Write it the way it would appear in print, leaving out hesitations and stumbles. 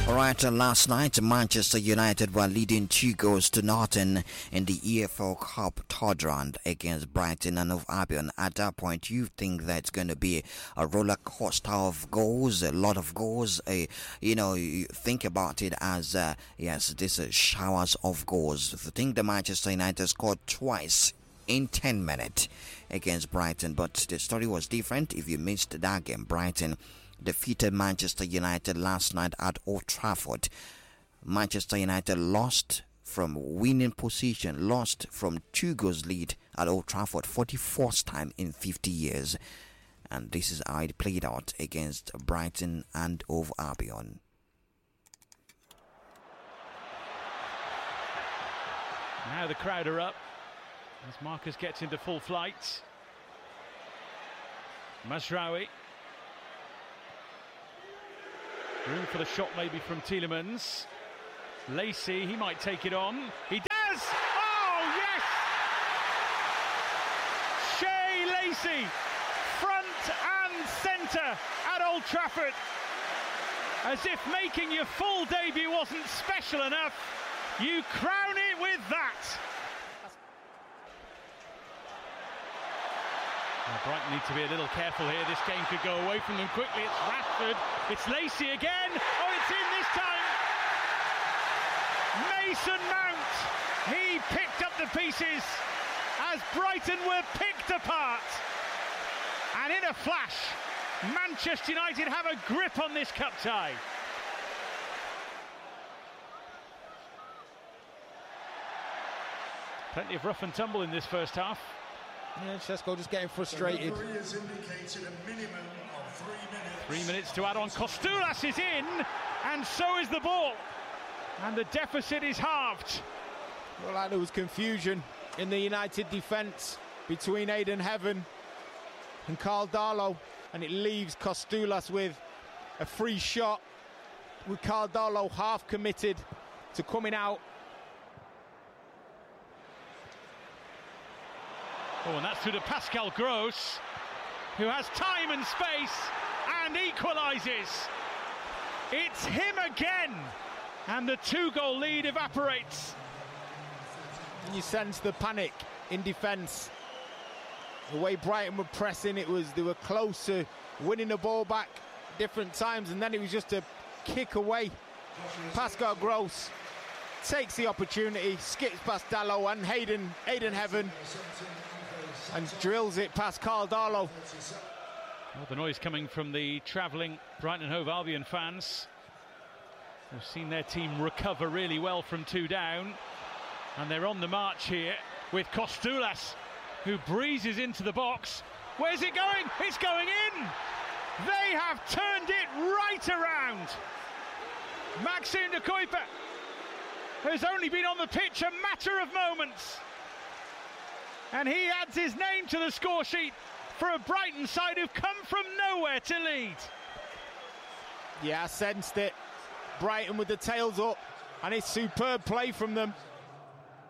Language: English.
Alright, last night Manchester United were leading 2-0 in the EFL Cup third round against Brighton and Hove Albion. At that point, you think that it's going to be a roller coaster of goals, a lot of goals. You think about it as yes, this is showers of goals. If you think the Manchester United scored twice in 10 minutes against Brighton, but the story was different. If you missed that game, Brighton defeated Manchester United last night at Old Trafford. Manchester United lost from winning position, lost from 2 goals lead at Old Trafford, 44th time in 50 years. And this is how it played out against Brighton and Hove Albion. Now the crowd are up as Marcus gets into full flight. Mazraoui. Room for the shot maybe from Tielemans. Lacey, he might take it on. He does! Oh, yes! Shea Lacey, front and centre at Old Trafford. As if making your full debut wasn't special enough, you crown it with that. Now Brighton need to be a little careful here. This game could go away from them quickly. It's Rashford. It's Lacey again. Oh, it's in this time. Mason Mount. He picked up the pieces as Brighton were picked apart. And in a flash, Manchester United have a grip on this cup tie. Plenty of rough and tumble in this first half. Yeah, Šeško just getting frustrated. The referee has indicated a minimum of 3 minutes. 3 minutes to add on. Kostoulas is in, and so is the ball. And the deficit is halved. Well, like there was confusion in the United defence between Aidan Heaven and Karl Darlow, and it leaves Kostoulas with a free shot, with Karl Darlow half committed to coming out. Oh, and that's through to Pascal Gross, who has time and space and equalises. It's him again, and the 2-goal lead evaporates. And you sense the panic in defence. The way Brighton were pressing, they were close to winning the ball back different times, and then it was just a kick away. Pascal Gross takes the opportunity, skips past Darlow and Aidan Heaven, and drills it past Karl Darlow. Well, the noise coming from the travelling Brighton and Hove Albion fans. They've seen their team recover really well from 2 down, and they're on the march here with Kostoulas, who breezes into the box. Where's it going? It's going in! They have turned it right around. Maxime de Kuyper has only been on the pitch a matter of moments, and he adds his name to the score sheet for a Brighton side who've come from nowhere to lead. Yeah, I sensed it. Brighton with the tails up, and it's superb play from them.